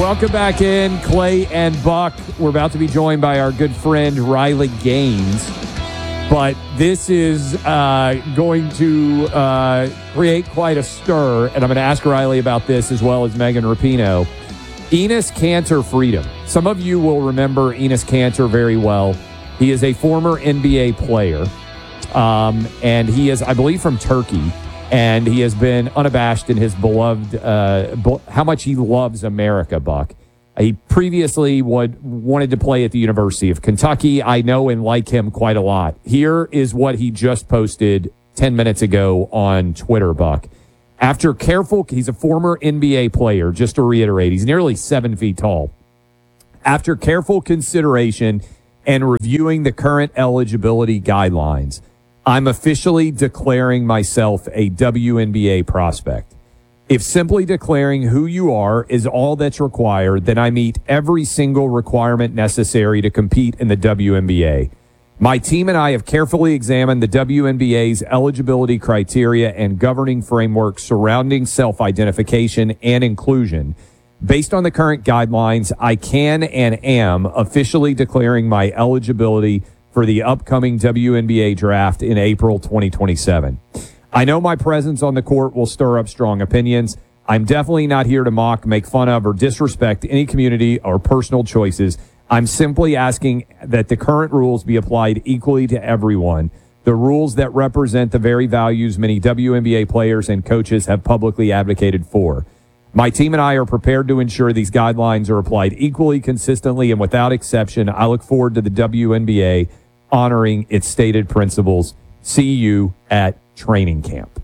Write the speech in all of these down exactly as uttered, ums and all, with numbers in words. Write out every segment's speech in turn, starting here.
Welcome back in, Clay and Buck. We're about to be joined by our good friend Riley Gaines. But this is uh, going to uh, create quite a stir, and I'm going to ask Riley about this as well as Megan Rapinoe. Enes Kanter freedom. Some of you will remember Enes Kanter very well. He is a former N B A player, um, and he is, I believe, from Turkey. And he has been unabashed in his beloved, uh, bo- how much he loves America, Buck. He previously would, wanted to play at the University of Kentucky. I know and like him quite a lot. Here is what he just posted ten minutes ago on Twitter, Buck. After careful, he's a former N B A player, just to reiterate. He's nearly seven feet tall. After careful consideration and reviewing the current eligibility guidelines, I'm officially declaring myself a W N B A prospect. If simply declaring who you are is all that's required, then I meet every single requirement necessary to compete in the W N B A. My team and I have carefully examined the W N B A's eligibility criteria and governing framework surrounding self-identification and inclusion. Based on the current guidelines, I can and am officially declaring my eligibility for the upcoming W N B A draft in April twenty twenty-seven. I know my presence on the court will stir up strong opinions. I'm definitely not here to mock, make fun of, or disrespect any community or personal choices. I'm simply asking that the current rules be applied equally to everyone, the rules that represent the very values many W N B A players and coaches have publicly advocated for. My team and I are prepared to ensure these guidelines are applied equally, consistently, and without exception. I look forward to the W N B A honoring its stated principles. See you at training camp.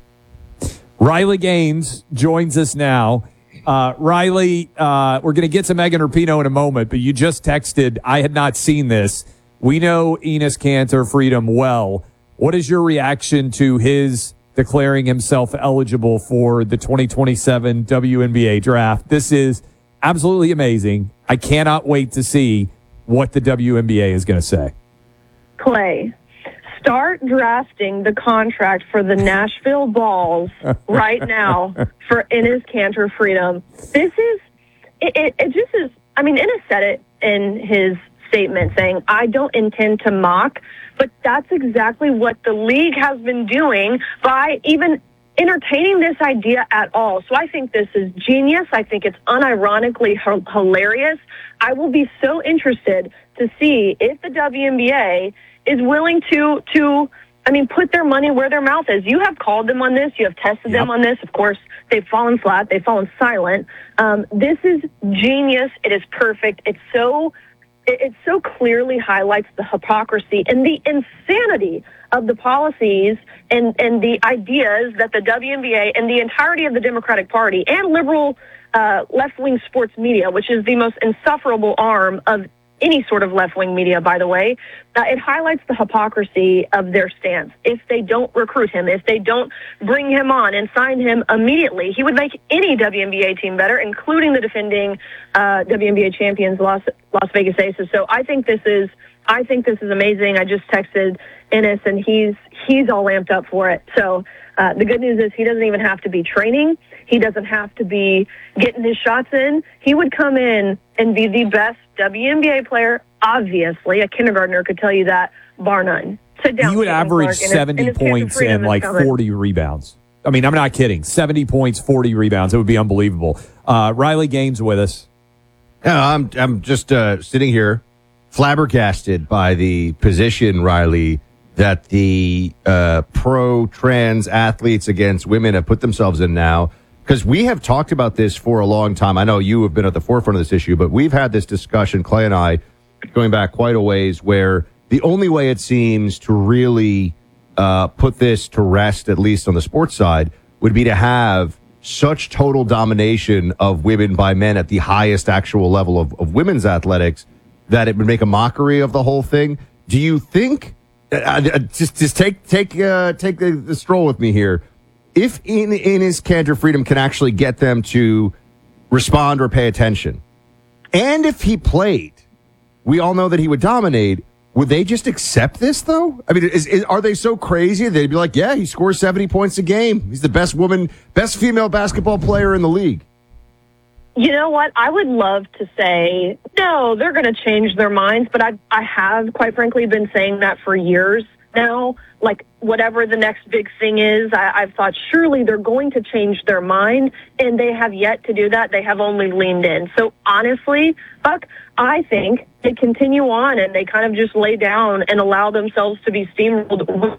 Riley Gaines joins us now. Uh, Riley, uh, we're going to get to Megan Rapinoe in a moment, but you just texted, I had not seen this. We know Enes Kanter freedom well. What is your reaction to his declaring himself eligible for the twenty twenty-seven W N B A draft? This is absolutely amazing. I cannot wait to see what the W N B A is going to say. Clay, start drafting the contract for the Nashville Balls right now for Enes Kanter freedom. This is, it, it, it just is, I mean, Enes said it in his statement saying, I don't intend to mock, but that's exactly what the league has been doing by even entertaining this idea at all. So I think this is genius. I think it's unironically h- hilarious. I will be so interested to see if the W N B A is willing to, to, I mean, put their money where their mouth is. You have called them on this. You have tested Yep. them on this. Of course, they've fallen flat. They've fallen silent. Um, this is genius. It is perfect. It's so, it, it so clearly highlights the hypocrisy and the insanity of the policies and, and the ideas that the W N B A and the entirety of the Democratic Party and liberal uh, left-wing sports media, which is the most insufferable arm of any sort of left-wing media, by the way, uh, it highlights the hypocrisy of their stance. If they don't recruit him, if they don't bring him on and sign him immediately, he would make any W N B A team better, including the defending uh, W N B A champions, Las, Las Vegas Aces. So I think this is, I think this is amazing. I just texted Enes, and he's he's all amped up for it. So uh, the good news is he doesn't even have to be training. He doesn't have to be getting his shots in. He would come in and be the best W N B A player, obviously. A kindergartner could tell you that, bar none. Sit down. He would average seventy and his, points and, and like forty rebounds. I mean, I'm not kidding. seventy points, forty rebounds. It would be unbelievable. Uh, Riley Gaines with us. Yeah, I'm I'm just uh, sitting here flabbergasted by the position, Riley, that the uh, pro-trans athletes against women have put themselves in now. Because we have talked about this for a long time. I know you have been at the forefront of this issue, but we've had this discussion, Clay and I, going back quite a ways, where the only way it seems to really uh, put this to rest, at least on the sports side, would be to have such total domination of women by men at the highest actual level of, of women's athletics that it would make a mockery of the whole thing. Do you think, uh, uh, just just take take uh, take the, the stroll with me here, if in, in his Kanter freedom can actually get them to respond or pay attention, and if he played, we all know that he would dominate, would they just accept this, though? I mean, is, is, are they so crazy they'd be like, yeah, he scores seventy points a game. He's the best woman, best female basketball player in the league. You know what? I would love to say, no, they're going to change their minds, but I, I have, quite frankly, been saying that for years now. Like, whatever the next big thing is, I, I've thought surely they're going to change their mind, and they have yet to do that. They have only leaned in. So honestly, Buck, I think they continue on and they kind of just lay down and allow themselves to be steamrolled.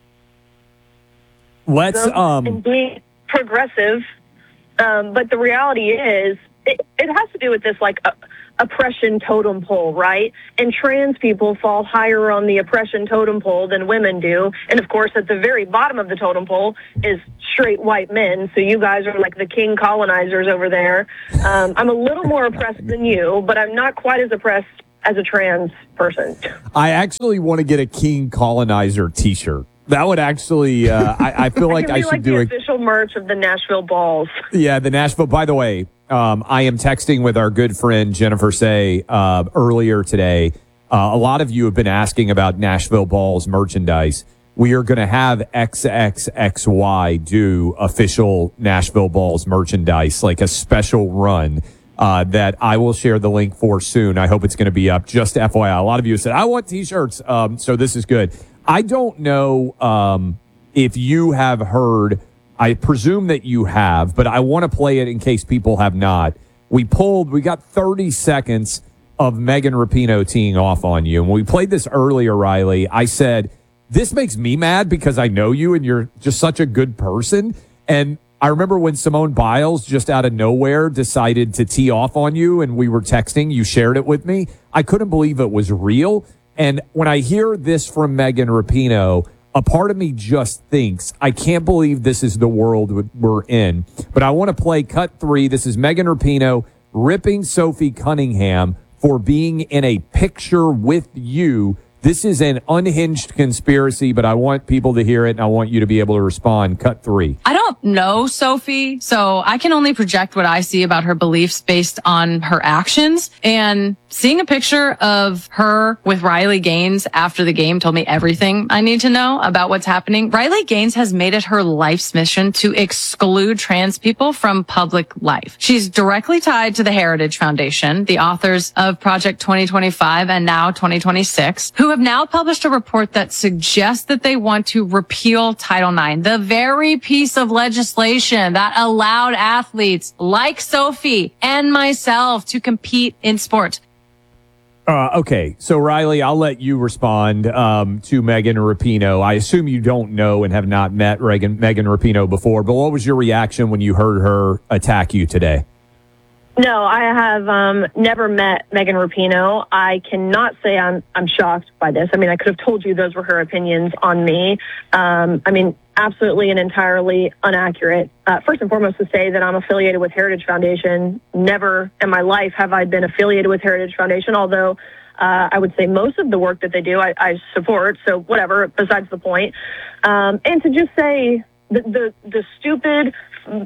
Let's um and be progressive. Um, but the reality is, it, it has to do with this, like, uh, oppression totem pole, right? And trans people fall higher on the oppression totem pole than women do. And, of course, at the very bottom of the totem pole is straight white men. So you guys are like the king colonizers over there. Um, I'm a little more oppressed than you, but I'm not quite as oppressed as a trans person. I actually want to get a king colonizer t-shirt. That would actually, uh, I, I feel like I, I should like do the it. Official merch of the Nashville Balls. Yeah, the Nashville. By the way, um, I am texting with our good friend Jennifer Say uh, earlier today. Uh, a lot of you have been asking about Nashville Balls merchandise. We are going to have X X X Y do official Nashville Balls merchandise, like a special run uh, that I will share the link for soon. I hope it's going to be up. Just F Y I. A lot of you said, I want T-shirts, um, so this is good. I don't know um, if you have heard. I presume that you have, but I want to play it in case people have not. We pulled, we got thirty seconds of Megan Rapinoe teeing off on you. And when we played this earlier, Riley, I said, this makes me mad because I know you and you're just such a good person. And I remember when Simone Biles just out of nowhere decided to tee off on you and we were texting, you shared it with me. I couldn't believe it was real. And when I hear this from Megan Rapinoe, a part of me just thinks, I can't believe this is the world we're in. But I want to play cut three. This is Megan Rapinoe ripping Sophie Cunningham for being in a picture with you. This is an unhinged conspiracy, but I want people to hear it, and I want you to be able to respond. Cut three. I don't know Sophie, so I can only project what I see about her beliefs based on her actions. And seeing a picture of her with Riley Gaines after the game told me everything I need to know about what's happening. Riley Gaines has made it her life's mission to exclude trans people from public life. She's directly tied to the Heritage Foundation, the authors of Project twenty twenty-five and now twenty twenty-six, who have now published a report that suggests that they want to repeal Title nine, the very piece of legislation that allowed athletes like Sophie and myself to compete in sport. Uh, okay, so Riley, I'll let you respond um, to Megan Rapinoe. I assume you don't know and have not met Reagan, Megan Rapinoe before, but what was your reaction when you heard her attack you today? No, I have um, never met Megan Rapinoe. I cannot say I'm I'm shocked by this. I mean, I could have told you those were her opinions on me. Um, I mean, absolutely and entirely inaccurate. Uh, first and foremost, to say that I'm affiliated with Heritage Foundation. Never in my life have I been affiliated with Heritage Foundation, although uh, I would say most of the work that they do I, I support. So whatever, besides the point. Um, and to just say the the, the stupid,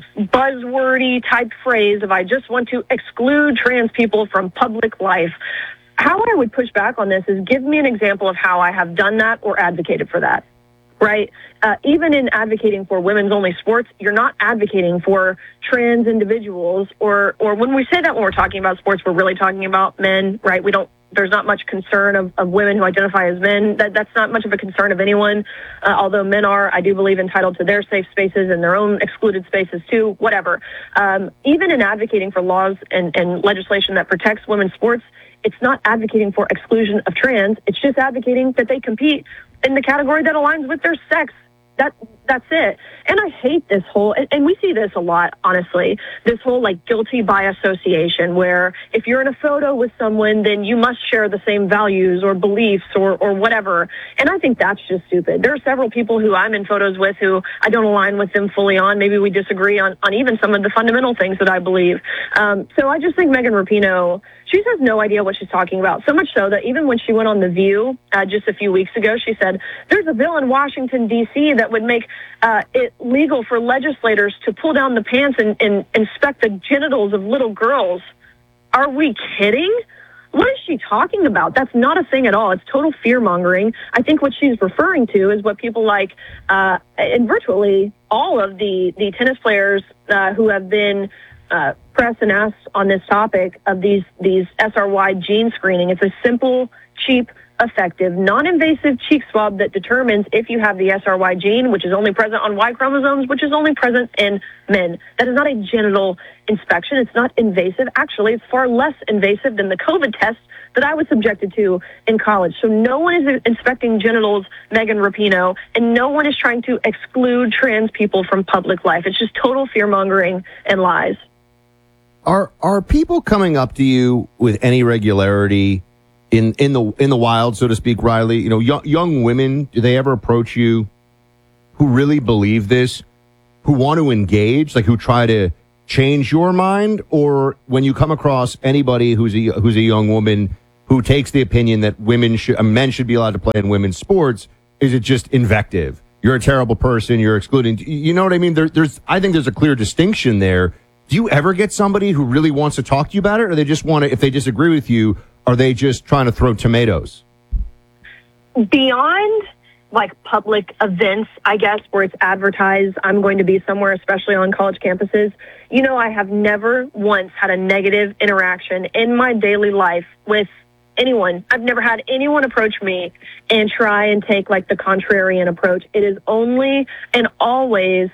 buzzwordy type phrase of I just want to exclude trans people from public life. How I would push back on this is give me an example of how I have done that or advocated for that, right? Uh, even in advocating for women's only sports, you're not advocating for trans individuals, or, or when we say that when we're talking about sports, we're really talking about men, right? We don't, there's not much concern of, of women who identify as men. That that's not much of a concern of anyone, uh, although men are, I do believe, entitled to their safe spaces and their own excluded spaces too, whatever. Um, even in advocating for laws and, and legislation that protects women's sports, it's not advocating for exclusion of trans. It's just advocating that they compete in the category that aligns with their sex. That that's it. And I hate this whole, and, and we see this a lot, honestly, this whole like guilty by association, where if you're in a photo with someone, then you must share the same values or beliefs or, or whatever. And I think that's just stupid. There are several people who I'm in photos with who I don't align with them fully on. Maybe we disagree on, on even some of the fundamental things that I believe. Um, so I just think Megan Rapinoe, she has no idea what she's talking about. So much so that even when she went on The View uh, just a few weeks ago, she said, there's a bill in Washington, D C that would make uh, it legal for legislators to pull down the pants and, and inspect the genitals of little girls. Are we kidding? What is she talking about? That's not a thing at all. It's total fear-mongering. I think what she's referring to is what people like, uh, and virtually all of the, the tennis players uh, who have been uh, press and asked on this topic of these these S R Y gene screening. It's a simple, cheap, effective, non-invasive cheek swab that determines if you have the S R Y gene, which is only present on Y chromosomes, which is only present in men. That is not a genital inspection. It's not invasive. Actually, it's far less invasive than the COVID test that I was subjected to in college. So no one is inspecting genitals, Megan Rapinoe, and no one is trying to exclude trans people from public life. It's just total fear-mongering and lies. Are are people coming up to you with any regularity in in the in the wild, so to speak, Riley? You know, young, young women, do they ever approach you who really believe this, who want to engage, like who try to change your mind? Or when you come across anybody who's a who's a young woman who takes the opinion that women should, uh, men should be allowed to play in women's sports, is it just invective? You're a terrible person. You're excluding. You know what I mean? There, there's, I think there's a clear distinction there. Do you ever get somebody who really wants to talk to you about it, or they just want to, if they disagree with you, are they just trying to throw tomatoes? Beyond like public events, I guess, where it's advertised I'm going to be somewhere, especially on college campuses, you know, I have never once had a negative interaction in my daily life with anyone. I've never had anyone approach me and try and take like the contrarian approach. It is only and always,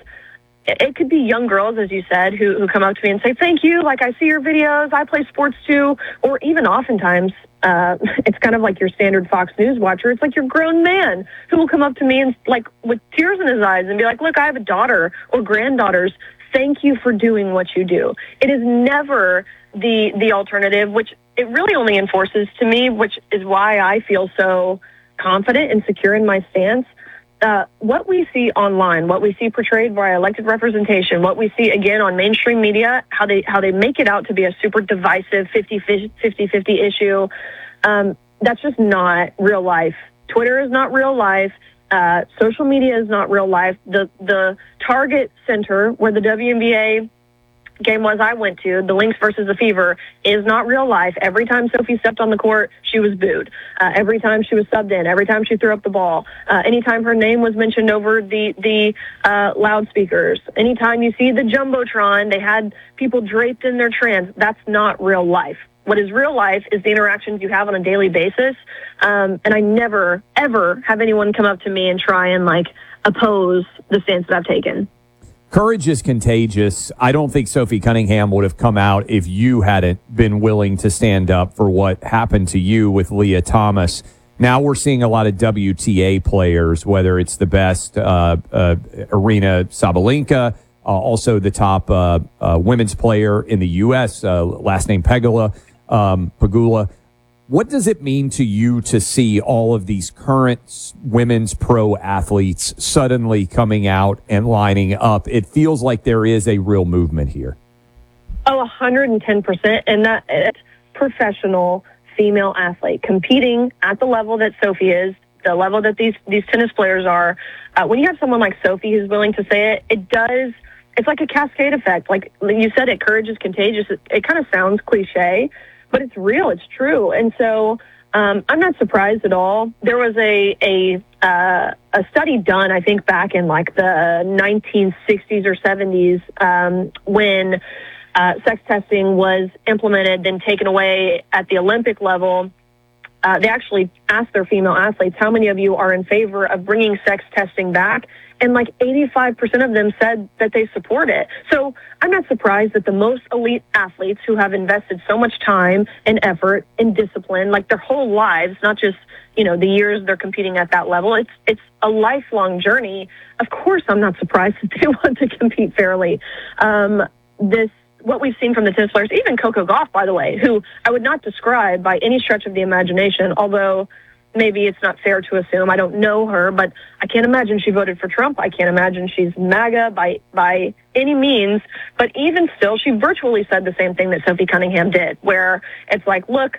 it could be young girls, as you said, who, who come up to me and say, thank you, like, I see your videos, I play sports too, or even oftentimes, uh, it's kind of like your standard Fox News watcher. It's like your grown man who will come up to me and, like, with tears in his eyes and be like, look, I have a daughter or granddaughters. Thank you for doing what you do. It is never the the alternative, which it really only enforces to me, which is why I feel so confident and secure in my stance. Uh, what we see online, what we see portrayed via elected representation, what we see again on mainstream media, how they how they make it out to be a super divisive fifty-fifty issue, um, that's just not real life. Twitter is not real life. Uh, social media is not real life. The the Target Center where the W N B A game was I went to, the Lynx versus the Fever, is not real life. Every time Sophie stepped on the court, she was booed. Uh, every time she was subbed in, every time she threw up the ball, uh, anytime her name was mentioned over the, the uh, loudspeakers, anytime you see the Jumbotron, they had people draped in their trans. That's not real life. What is real life is the interactions you have on a daily basis. Um, and I never, ever have anyone come up to me and try and, like, oppose the stance that I've taken. Courage is contagious. I don't think Sophie Cunningham would have come out if you hadn't been willing to stand up for what happened to you with Leah Thomas. Now we're seeing a lot of W T A players, whether it's the best uh, uh, Aryna Sabalenka, uh, also the top uh, uh, women's player in the U S, uh, last name Pegula, um, Pegula. What does it mean to you to see all of these current women's pro athletes suddenly coming out and lining up? It feels like there is a real movement here. Oh, one hundred ten percent. And that it's professional female athlete competing at the level that Sophie is, the level that these, these tennis players are. Uh, when you have someone like Sophie who's willing to say it, it does, it's like a cascade effect. Like you said, it, courage is contagious. It, it kind of sounds cliche, but it's real. It's true. And so um, I'm not surprised at all. There was a a, uh, a study done, I think, back in like the nineteen sixties or seventies um, when uh, sex testing was implemented, then taken away at the Olympic level. Uh, they actually asked their female athletes, how many of you are in favor of bringing sex testing back? And like eighty-five percent of them said that they support it. So I'm not surprised that the most elite athletes who have invested so much time and effort and discipline, like their whole lives, not just, you know, the years they're competing at that level, it's it's a lifelong journey. Of course, I'm not surprised that they want to compete fairly. Um, this what we've seen from the tennis players, even Coco Gauff, by the way, who I would not describe by any stretch of the imagination, although maybe it's not fair to assume. I don't know her, but I can't imagine she voted for Trump. I can't imagine she's MAGA by by any means. But even still, she virtually said the same thing that Sophie Cunningham did, where it's like, look,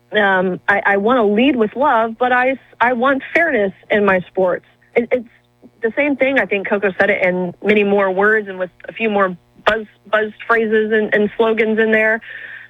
um, I, I want to lead with love, but I, I want fairness in my sports. It, it's the same thing. I think Coco said it in many more words and with a few more buzz buzz phrases and, and slogans in there.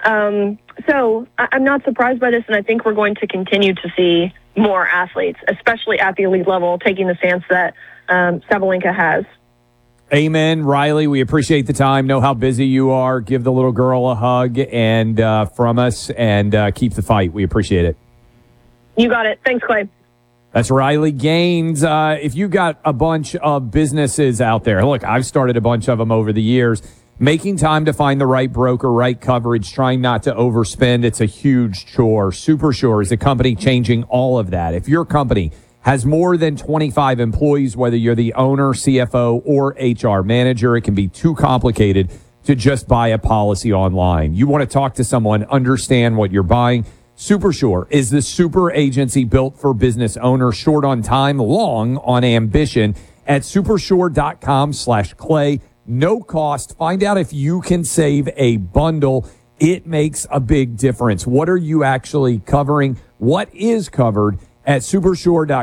Um, so I, I'm not surprised by this, and I think we're going to continue to see more athletes, especially at the elite level, taking the stance that um, Sabalenka has. Amen. Riley, we appreciate the time. Know how busy you are. Give the little girl a hug and uh, from us, and uh, keep the fight. We appreciate it. You got it. Thanks, Clay. That's Riley Gaines. Uh, if you got a bunch of businesses out there, look, I've started a bunch of them over the years. Making time to find the right broker, right coverage, trying not to overspend, it's a huge chore. SuperSure is a company changing all of that. If your company has more than twenty-five employees, whether you're the owner, C F O, or H R manager, it can be too complicated to just buy a policy online. You want to talk to someone, understand what you're buying. SuperSure is the super agency built for business owners, short on time, long on ambition. At supersure.com slash clay. No cost. Find out if you can save a bundle. It makes a big difference. What are you actually covering? What is covered at supersure dot com?